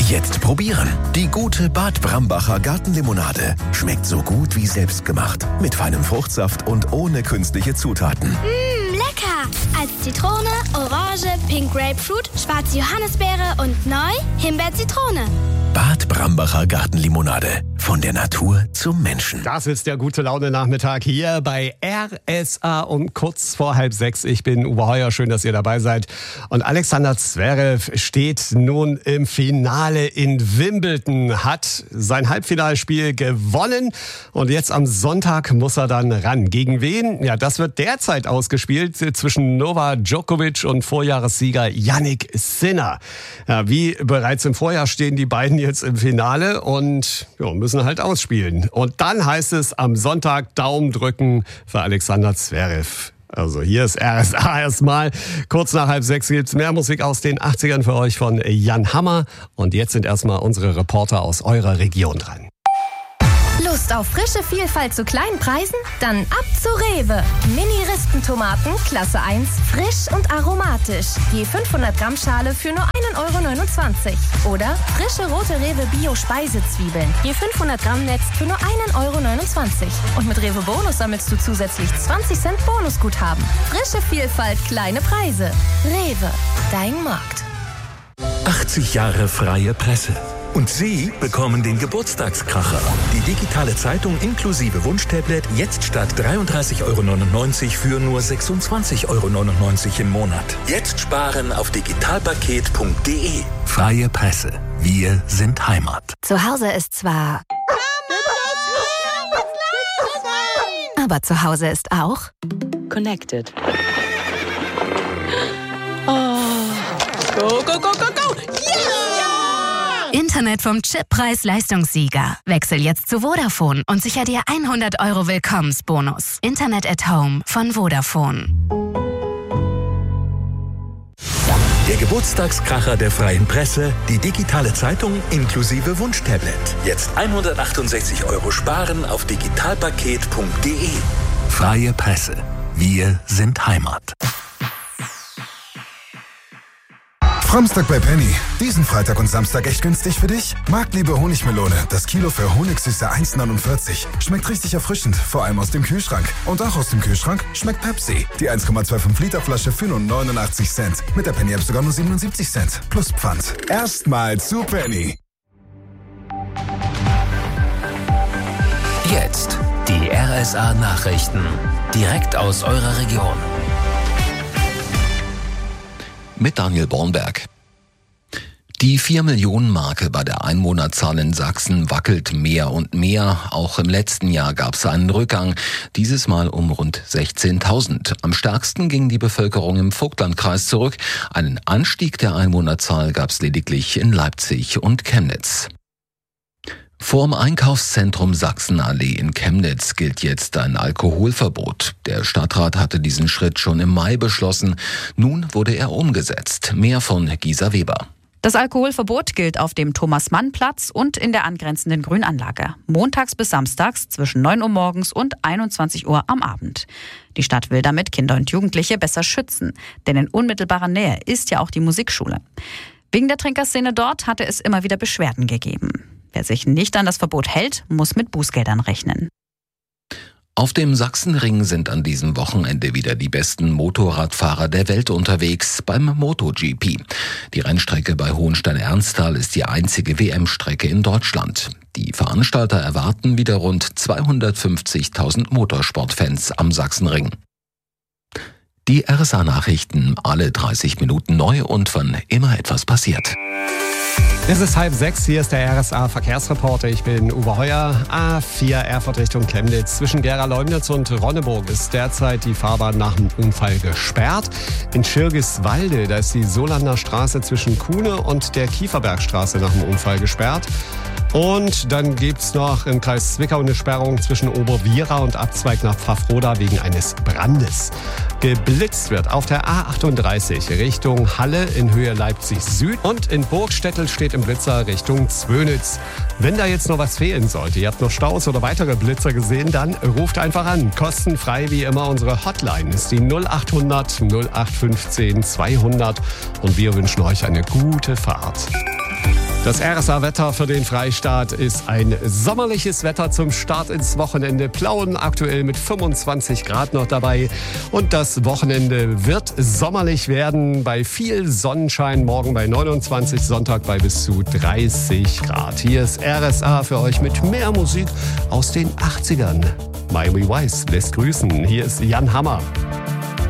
Jetzt probieren. Die gute Bad Brambacher Gartenlimonade. Schmeckt so gut wie selbstgemacht. Mit feinem Fruchtsaft und ohne künstliche Zutaten. Lecker! Als Zitrone, Orange, Pink Grapefruit, schwarze Johannisbeere und neu Himbeer-Zitrone. Bad Brambacher Gartenlimonade. Von der Natur zum Menschen. Das ist der Gute-Laune-Nachmittag hier bei RSA um kurz vor 5:30. Ich bin Uwe Heuer, schön, dass ihr dabei seid. Und Alexander Zverev steht nun im Finale in Wimbledon, hat sein Halbfinalspiel gewonnen und jetzt am Sonntag muss er dann ran. Gegen wen? Ja, das wird derzeit ausgespielt zwischen Novak Djokovic und Vorjahressieger Jannik Sinner. Ja, wie bereits im Vorjahr stehen die beiden jetzt im Finale und müssen halt ausspielen. Und dann heißt es am Sonntag Daumen drücken für Alexander Zverev. Also hier ist RSA erstmal. Kurz nach 5:30 gibt's mehr Musik aus den 80ern für euch von Jan Hammer. Und jetzt sind erstmal unsere Reporter aus eurer Region dran. Lust auf frische Vielfalt zu kleinen Preisen? Dann ab zu Rewe. Mini-Rispentomaten, Klasse 1, frisch und aromatisch. Je 500 Gramm Schale für nur 1,29 €. Oder frische rote Rewe Bio-Speisezwiebeln. Je 500 Gramm Netz für nur 1,29 €. Und mit Rewe Bonus sammelst du zusätzlich 20 Cent Bonusguthaben. Frische Vielfalt, kleine Preise. Rewe, dein Markt. 80 Jahre freie Presse. Und Sie bekommen den Geburtstagskracher. Die digitale Zeitung inklusive Wunschtablet jetzt statt 33,99 € für nur 26,99 € im Monat. Jetzt sparen auf digitalpaket.de. Freie Presse. Wir sind Heimat. Zu Hause ist zwar... Aber zu Hause ist auch... Connected. Oh. Go, go, go, go, go! Yeah! Internet vom Chip Preis-Leistungssieger. Wechsel jetzt zu Vodafone und sicher dir 100 € Willkommensbonus. Internet at Home von Vodafone. Der Geburtstagskracher der freien Presse, die digitale Zeitung inklusive Wunschtablet. Jetzt 168 € sparen auf digitalpaket.de. Freie Presse. Wir sind Heimat. Framstag bei Penny. Diesen Freitag und Samstag echt günstig für dich? Marktliebe Honigmelone. Das Kilo für Honigsüße 1,49. Schmeckt richtig erfrischend, vor allem aus dem Kühlschrank. Und auch aus dem Kühlschrank schmeckt Pepsi. Die 1,25 Liter Flasche für nur 89 Cent. Mit der Penny-App sogar nur 77 Cent. Plus Pfand. Erstmal zu Penny. Jetzt die RSA-Nachrichten. Direkt aus eurer Region. Mit Daniel Bornberg. Die 4-Millionen-Marke bei der Einwohnerzahl in Sachsen wackelt mehr und mehr. Auch im letzten Jahr gab es einen Rückgang, dieses Mal um rund 16.000. Am stärksten ging die Bevölkerung im Vogtlandkreis zurück. Einen Anstieg der Einwohnerzahl gab es lediglich in Leipzig und Chemnitz. Vorm Einkaufszentrum Sachsenallee in Chemnitz gilt jetzt ein Alkoholverbot. Der Stadtrat hatte diesen Schritt schon im Mai beschlossen. Nun wurde er umgesetzt. Mehr von Gisa Weber. Das Alkoholverbot gilt auf dem Thomas-Mann-Platz und in der angrenzenden Grünanlage. Montags bis samstags zwischen 9 Uhr morgens und 21 Uhr am Abend. Die Stadt will damit Kinder und Jugendliche besser schützen. Denn in unmittelbarer Nähe ist ja auch die Musikschule. Wegen der Trinkerszene dort hatte es immer wieder Beschwerden gegeben. Wer sich nicht an das Verbot hält, muss mit Bußgeldern rechnen. Auf dem Sachsenring sind an diesem Wochenende wieder die besten Motorradfahrer der Welt unterwegs beim MotoGP. Die Rennstrecke bei Hohenstein-Ernsthal ist die einzige WM-Strecke in Deutschland. Die Veranstalter erwarten wieder rund 250.000 Motorsportfans am Sachsenring. Die RSA-Nachrichten alle 30 Minuten neu und wann immer etwas passiert. Es ist 5:30, hier ist der RSA-Verkehrsreporter. Ich bin Uwe Heuer. A4 Erfurt Richtung Chemnitz. Zwischen Gera-Leumnitz und Ronneburg ist derzeit die Fahrbahn nach dem Unfall gesperrt. In Schirgiswalde, da ist die Solander Straße zwischen Kuhne und der Kieferbergstraße nach dem Unfall gesperrt. Und dann gibt's noch im Kreis Zwickau eine Sperrung zwischen Oberwiera und Abzweig nach Pfaffroda wegen eines Brandes. Geblitzt wird auf der A38 Richtung Halle in Höhe Leipzig Süd und in Burgstettel steht im Blitzer Richtung Zwönitz. Wenn da jetzt noch was fehlen sollte, ihr habt noch Staus oder weitere Blitzer gesehen, dann ruft einfach an. Kostenfrei wie immer. Unsere Hotline ist die 0800 0815 200 und wir wünschen euch eine gute Fahrt. Das RSA-Wetter für den Freistaat ist ein sommerliches Wetter zum Start ins Wochenende. Plauen aktuell mit 25 Grad noch dabei. Und das Wochenende wird sommerlich werden bei viel Sonnenschein. Morgen bei 29, Sonntag bei bis zu 30 Grad. Hier ist RSA für euch mit mehr Musik aus den 80ern. Miami Vice lässt grüßen. Hier ist Jan Hammer.